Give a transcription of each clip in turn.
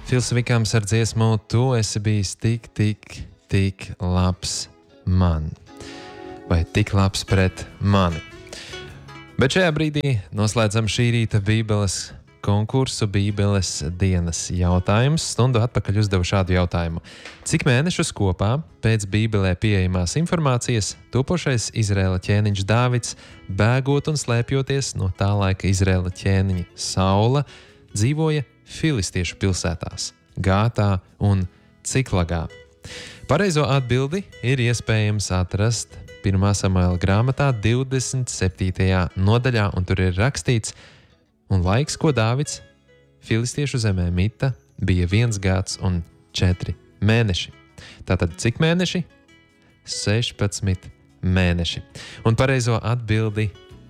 Fils Vikams ar dziesmu Tu esi bijis tik labs man. Vai tik labs pret mani. Bet šajā brīdī noslēdzam šī rīta Bībeles konkursu, Bībeles dienas jautājums. Stundu atpakaļ uzdevu šādu jautājumu. Cik mēnešus kopā pēc Bībelē pieejamās informācijas topošais Izraēla ķēniņš Dāvids, bēgot un slēpjoties no tā laika Izraēla ķēniņa Saula, dzīvoja filistiešu pilsētās Gātā un Ciklagā? Pareizo atbildi ir iespējams atrast 1. Samuēla grāmatā 27. nodaļā, un tur ir rakstīts: un laiks, ko Dāvids filistiešu zemē mita, bija 1 gads un 4 mēneši. Tātad cik mēneši? 16 mēneši. Un pareizo atbildi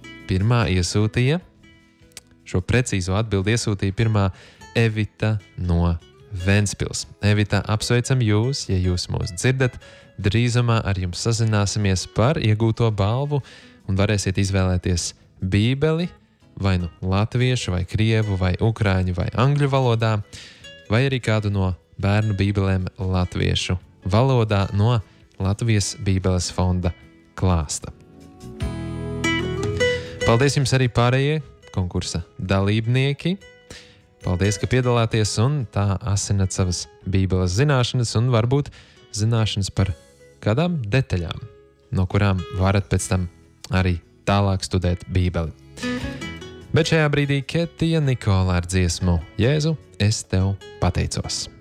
šo precīzo atbildi iesūtīja pirmā Evita no Ventspils. Evita, apsveicam jūs, ja jūs mūs dzirdat. Drīzumā ar jums sazināsimies par iegūto balvu un varēsiet izvēlēties Bībeli vai nu latviešu, vai krievu, vai ukrāņu, vai angļu valodā, vai arī kādu no bērnu bībelēm latviešu valodā no Latvijas Bībeles fonda klāsta. Paldies jums arī pārējie konkursa dalībnieki. Paldies, ka piedalāties un tā asinat savas Bībeles zināšanas un varbūt zināšanas par kādām detaļām, no kurām varat pēc tam arī tālāk studēt Bībeli. Bet šajā brīdī Ketija Nikola ar dziesmu Jēzu, es tev pateicos.